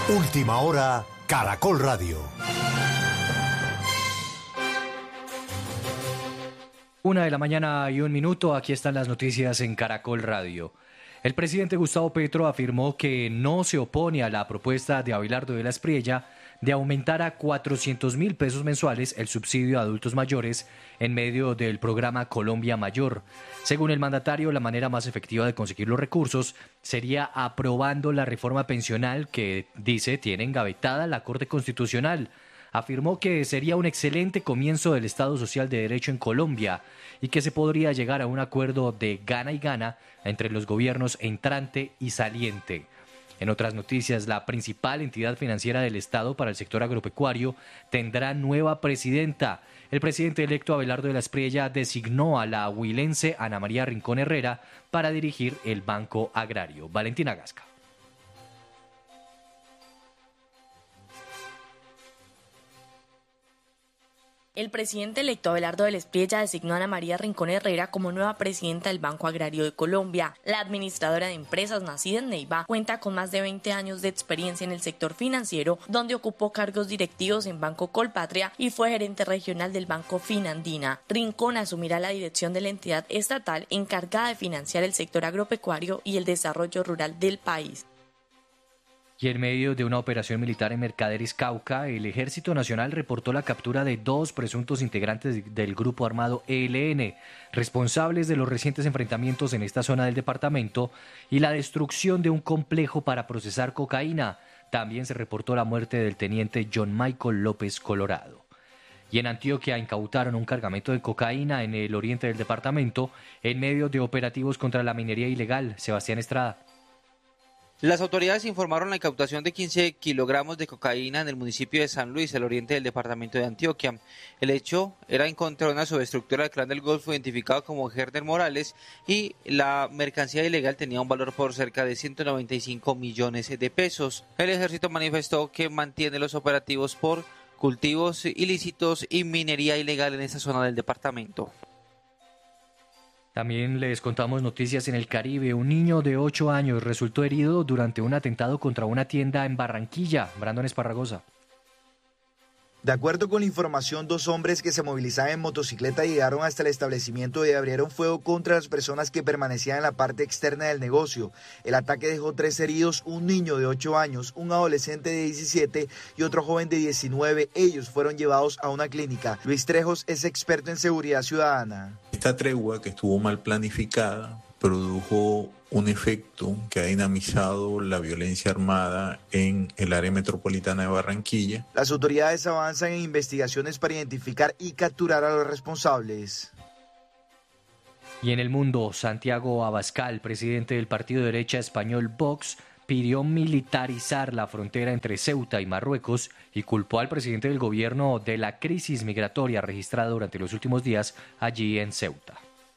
Última hora, Caracol Radio. 1:01 a.m. Aquí están las noticias en Caracol Radio. El presidente Gustavo Petro afirmó que no se opone a la propuesta de Abelardo de la Espriella de aumentar a 400.000 pesos mensuales el subsidio a adultos mayores en medio del programa Colombia Mayor. Según el mandatario, la manera más efectiva de conseguir los recursos sería aprobando la reforma pensional que, dice, tiene engavetada la Corte Constitucional. Afirmó que sería un excelente comienzo del Estado Social de Derecho en Colombia y que se podría llegar a un acuerdo de gana y gana entre los gobiernos entrante y saliente. En otras noticias, la principal entidad financiera del Estado para el sector agropecuario tendrá nueva presidenta. El presidente electo Abelardo de la Espriella designó a la huilense Ana María Rincón Herrera para dirigir el Banco Agrario. Valentina Gasca. El presidente electo Abelardo de la Espriella designó a Ana María Rincón Herrera como nueva presidenta del Banco Agrario de Colombia. La administradora de empresas, nacida en Neiva, cuenta con más de 20 años de experiencia en el sector financiero, donde ocupó cargos directivos en Banco Colpatria y fue gerente regional del Banco Finandina. Rincón asumirá la dirección de la entidad estatal encargada de financiar el sector agropecuario y el desarrollo rural del país. Y en medio de una operación militar en Mercaderes, Cauca, el Ejército Nacional reportó la captura de 2 presuntos integrantes del grupo armado ELN, responsables de los recientes enfrentamientos en esta zona del departamento y la destrucción de un complejo para procesar cocaína. También se reportó la muerte del teniente John Michael López Colorado. Y en Antioquia incautaron un cargamento de cocaína en el oriente del departamento en medio de operativos contra la minería ilegal. Sebastián Estrada. Las autoridades informaron la incautación de 15 kilogramos de cocaína en el municipio de San Luis, el oriente del departamento de Antioquia. El hecho era en contra de una subestructura del Clan del Golfo identificado como Herder Morales y la mercancía ilegal tenía un valor por cerca de 195 millones de pesos. El ejército manifestó que mantiene los operativos por cultivos ilícitos y minería ilegal en esta zona del departamento. También les contamos noticias en el Caribe. Un niño de 8 años resultó herido durante un atentado contra una tienda en Barranquilla. Brandon Esparragosa. De acuerdo con la información, 2 hombres que se movilizaban en motocicleta llegaron hasta el establecimiento y abrieron fuego contra las personas que permanecían en la parte externa del negocio. El ataque dejó 3 heridos, un niño de 8 años, un adolescente de 17 y otro joven de 19. Ellos fueron llevados a una clínica. Luis Trejos es experto en seguridad ciudadana. Esta tregua, que estuvo mal planificada, produjo un efecto que ha dinamizado la violencia armada en el área metropolitana de Barranquilla. Las autoridades avanzan en investigaciones para identificar y capturar a los responsables. Y en el mundo, Santiago Abascal, presidente del partido de derecha español Vox, pidió militarizar la frontera entre Ceuta y Marruecos y culpó al presidente del gobierno de la crisis migratoria registrada durante los últimos días allí en Ceuta.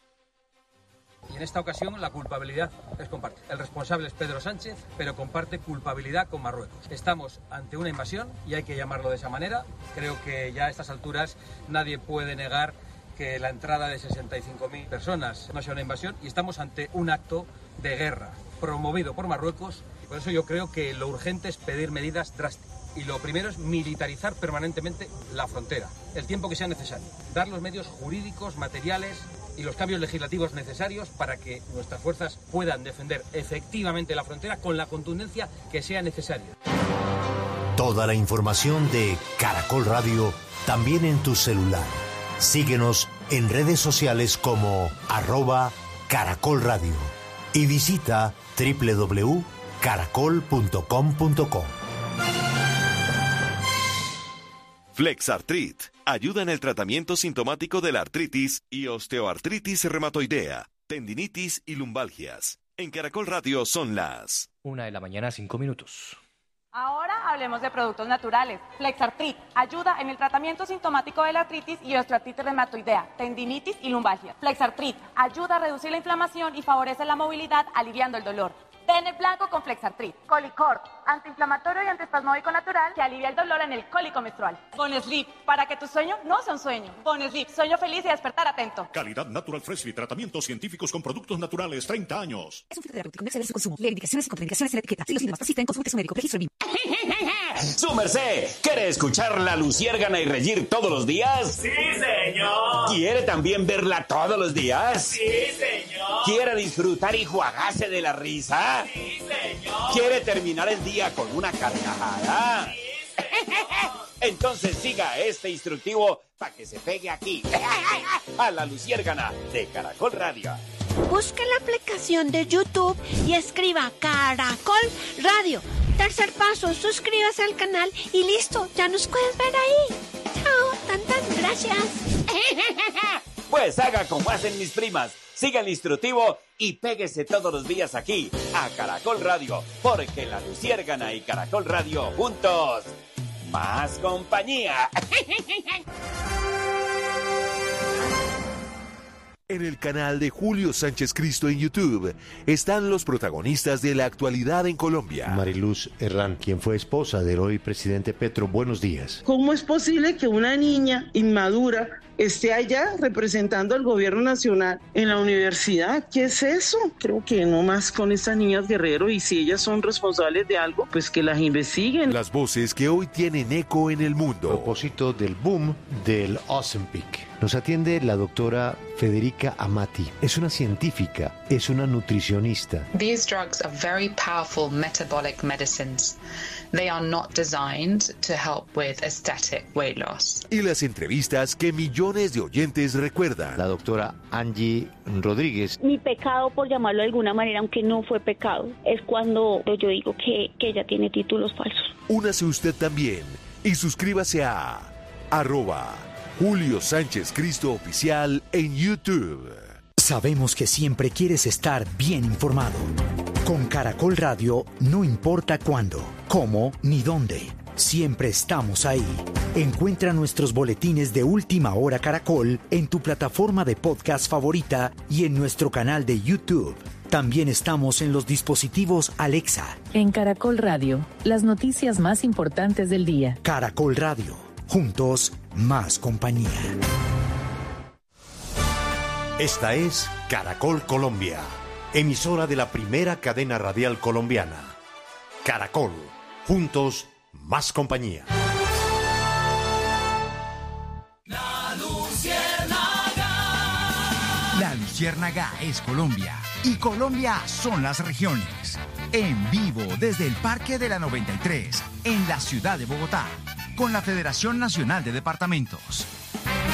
Y en esta ocasión la culpabilidad es compartida. El responsable es Pedro Sánchez, pero comparte culpabilidad con Marruecos. Estamos ante una invasión y hay que llamarlo de esa manera. Creo que ya a estas alturas nadie puede negar que la entrada de 65.000 personas no sea una invasión y estamos ante un acto de guerra promovido por Marruecos. Por eso yo creo que lo urgente es pedir medidas drásticas. Y lo primero es militarizar permanentemente la frontera, el tiempo que sea necesario. Dar los medios jurídicos, materiales y los cambios legislativos necesarios para que nuestras fuerzas puedan defender efectivamente la frontera con la contundencia que sea necesaria. Toda la información de Caracol Radio también en tu celular. Síguenos en redes sociales como @Caracol Radio y visita www.caracol.com.co. Flexartrit ayuda en el tratamiento sintomático de la artritis y osteoartritis reumatoidea, tendinitis y lumbalgias. En Caracol Radio son las 1:05 a.m. Ahora hablemos de productos naturales. Flexartrit ayuda en el tratamiento sintomático de la artritis y osteoartritis reumatoidea, tendinitis y lumbalgia. Flexartrit ayuda a reducir la inflamación y favorece la movilidad, aliviando el dolor. Bennett blanco con Flexartrit. Colicort, antiinflamatorio y antiespasmódico natural que alivia el dolor en el cólico menstrual. Bonesleep, para que tu sueño no sea un sueño. Bonesleep, sueño feliz y despertar atento. Calidad Natural Freshly, tratamientos científicos con productos naturales, 30 años. Es un filtro terapéutico, no exceder su consumo. Leer indicaciones y contraindicaciones en la etiqueta. Si los síntomas persisten, consulte a su médico. Registro BIM. ¡Su merced! ¿Quiere escuchar La Luciérgana y reír todos los días? ¡Sí, señor! ¿Quiere también verla todos los días? ¡Sí, señor! ¿Quiere disfrutar y jugarse de la risa? ¡Sí, señor! ¿Quiere terminar el día con una carcajada? ¡Sí, señor! Entonces siga este instructivo para que se pegue aquí, a La Luciérgana de Caracol Radio. Busque la aplicación de YouTube y escriba Caracol Radio. Tercer paso, suscríbase al canal y listo, ya nos puedes ver ahí. Chao, gracias. Pues haga como hacen mis primas, siga el instructivo y péguese todos los días aquí, a Caracol Radio, porque La Luciérgana y Caracol Radio juntos, más compañía. En el canal de Julio Sánchez Cristo en YouTube están los protagonistas de la actualidad en Colombia. Mariluz Herrán, quien fue esposa del hoy presidente Petro, buenos días. ¿Cómo es posible que una niña inmadura esté allá representando al gobierno nacional en la universidad? ¿Qué es eso? Creo que no más con estas niñas Guerrero, y si ellas son responsables de algo, pues que las investiguen. Las voces que hoy tienen eco en el mundo. A propósito del boom del Ozempic, nos atiende la doctora Federica Amati. Es una científica, es una nutricionista. These drugs are very powerful metabolic medicines. They are not designed to help with aesthetic weight loss. Y las entrevistas que millones de oyentes recuerdan. La doctora Angie Rodríguez. Mi pecado, por llamarlo de alguna manera, aunque no fue pecado, es cuando yo digo que ella tiene títulos falsos. Únase usted también y suscríbase a @Julio Sánchez Cristo Oficial en YouTube. Sabemos que siempre quieres estar bien informado. Con Caracol Radio, no importa cuándo, cómo ni dónde, siempre estamos ahí. Encuentra nuestros boletines de Última Hora Caracol en tu plataforma de podcast favorita y en nuestro canal de YouTube. También estamos en los dispositivos Alexa. En Caracol Radio, las noticias más importantes del día. Caracol Radio, juntos, más compañía. Esta es Caracol Colombia, emisora de la primera cadena radial colombiana. Caracol, juntos, más compañía. La Luciérnaga es Colombia y Colombia son las regiones. En vivo desde el Parque de la 93, en la ciudad de Bogotá, con la Federación Nacional de Departamentos.